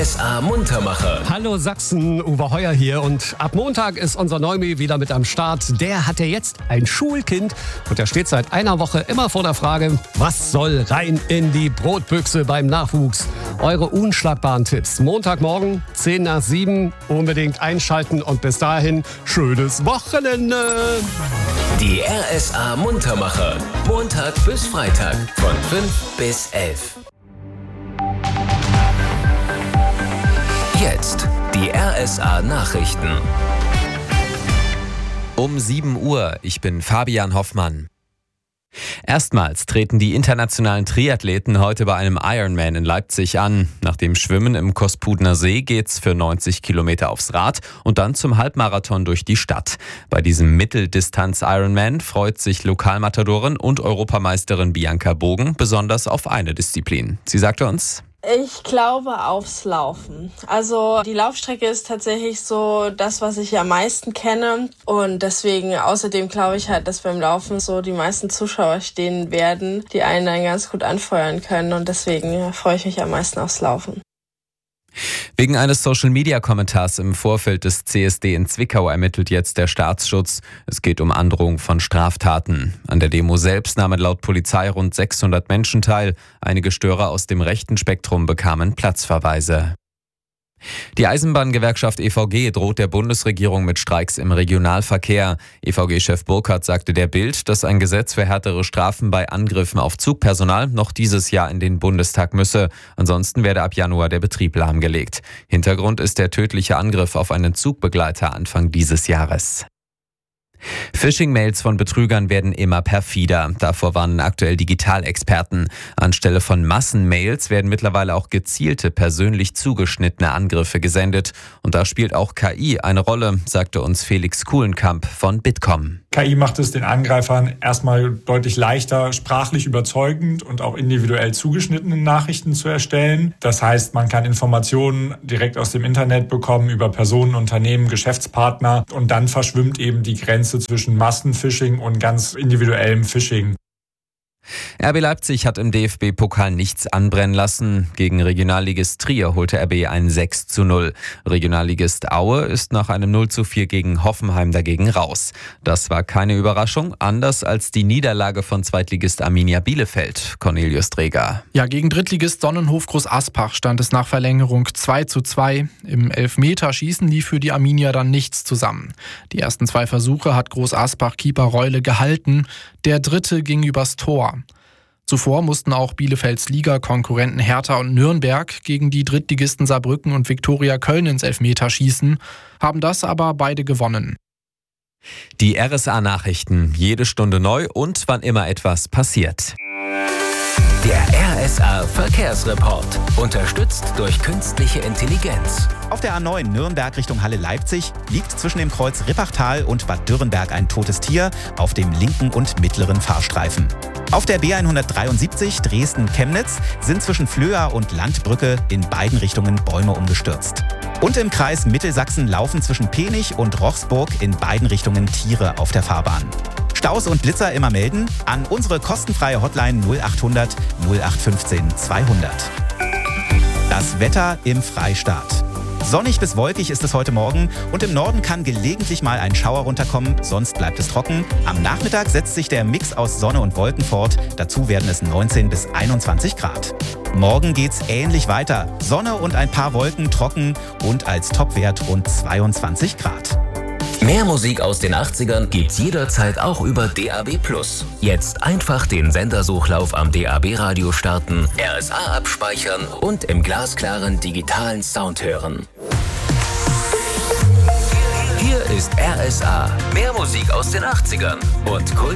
RSA Muntermacher. Hallo Sachsen, Uwe Heuer hier und ab Montag ist unser Neumi wieder mit am Start. Der hat ja jetzt ein Schulkind und der steht seit einer Woche immer vor der Frage, was soll rein in die Brotbüchse beim Nachwuchs? Eure unschlagbaren Tipps. Montagmorgen, 6:10, unbedingt einschalten und bis dahin schönes Wochenende. Die RSA Muntermacher. Montag bis Freitag von 5 bis 11. Jetzt die RSA Nachrichten. Um 7 Uhr, ich bin Fabian Hoffmann. Erstmals treten die internationalen Triathleten heute bei einem Ironman in Leipzig an. Nach dem Schwimmen im Kospudner See geht's für 90 Kilometer aufs Rad und dann zum Halbmarathon durch die Stadt. Bei diesem Mitteldistanz-Ironman freut sich Lokalmatadorin und Europameisterin Bianca Bogen besonders auf eine Disziplin. Sie sagte uns: Ich glaube aufs Laufen. Also die Laufstrecke ist tatsächlich so das, was ich am meisten kenne. Und deswegen, außerdem glaube ich halt, dass beim Laufen so die meisten Zuschauer stehen werden, die einen dann ganz gut anfeuern können. Und deswegen freue ich mich am meisten aufs Laufen. Wegen eines Social-Media-Kommentars im Vorfeld des CSD in Zwickau ermittelt jetzt der Staatsschutz. Es geht um Androhung von Straftaten. An der Demo selbst nahmen laut Polizei rund 600 Menschen teil. Einige Störer aus dem rechten Spektrum bekamen Platzverweise. Die Eisenbahngewerkschaft EVG droht der Bundesregierung mit Streiks im Regionalverkehr. EVG-Chef Burkhardt sagte der Bild, dass ein Gesetz für härtere Strafen bei Angriffen auf Zugpersonal noch dieses Jahr in den Bundestag müsse. Ansonsten werde ab Januar der Betrieb lahmgelegt. Hintergrund ist der tödliche Angriff auf einen Zugbegleiter Anfang dieses Jahres. Phishing-Mails von Betrügern werden immer perfider. Davor warnen aktuell Digitalexperten. Anstelle von Massenmails werden mittlerweile auch gezielte, persönlich zugeschnittene Angriffe gesendet. Und da spielt auch KI eine Rolle, sagte uns Felix Kuhlenkamp von Bitkom. KI macht es den Angreifern erstmal deutlich leichter, sprachlich überzeugend und auch individuell zugeschnittene Nachrichten zu erstellen. Das heißt, man kann Informationen direkt aus dem Internet bekommen über Personen, Unternehmen, Geschäftspartner und dann verschwimmt eben die Grenze zwischen Massenphishing und ganz individuellem Phishing. RB Leipzig hat im DFB-Pokal nichts anbrennen lassen. Gegen Regionalligist Trier holte RB ein 6:0. Regionalligist Aue ist nach einem 0:4 gegen Hoffenheim dagegen raus. Das war keine Überraschung, anders als die Niederlage von Zweitligist Arminia Bielefeld. Cornelius Dreger. Ja, gegen Drittligist Sonnenhof Groß Aspach stand es nach Verlängerung 2:2. Im Elfmeterschießen lief für die Arminia dann nichts zusammen. Die ersten 2 Versuche hat Groß Aspach-Keeper Reule gehalten. Der dritte ging übers Tor. Zuvor mussten auch Bielefelds Liga-Konkurrenten Hertha und Nürnberg gegen die Drittligisten Saarbrücken und Viktoria Köln ins Elfmeterschießen, haben das aber beide gewonnen. Die RSA-Nachrichten, jede Stunde neu und wann immer etwas passiert. Der RSA Verkehrsreport. Unterstützt durch künstliche Intelligenz. Auf der A9 Nürnberg Richtung Halle-Leipzig liegt zwischen dem Kreuz Rippachtal und Bad Dürrenberg ein totes Tier auf dem linken und mittleren Fahrstreifen. Auf der B173 Dresden-Chemnitz sind zwischen Flöa und Landbrücke in beiden Richtungen Bäume umgestürzt. Und im Kreis Mittelsachsen laufen zwischen Penich und Rochsburg in beiden Richtungen Tiere auf der Fahrbahn. Staus und Blitzer immer melden an unsere kostenfreie Hotline 0800 0815 200. Das Wetter im Freistaat. Sonnig bis wolkig ist es heute Morgen und im Norden kann gelegentlich mal ein Schauer runterkommen, sonst bleibt es trocken. Am Nachmittag setzt sich der Mix aus Sonne und Wolken fort, dazu werden es 19 bis 21 Grad. Morgen geht's ähnlich weiter, Sonne und ein paar Wolken, trocken und als Topwert rund 22 Grad. Mehr Musik aus den 80ern gibt's jederzeit auch über DAB+. Jetzt einfach den Sendersuchlauf am DAB-Radio starten, RSA abspeichern und im glasklaren digitalen Sound hören. Hier ist RSA. Mehr Musik aus den 80ern und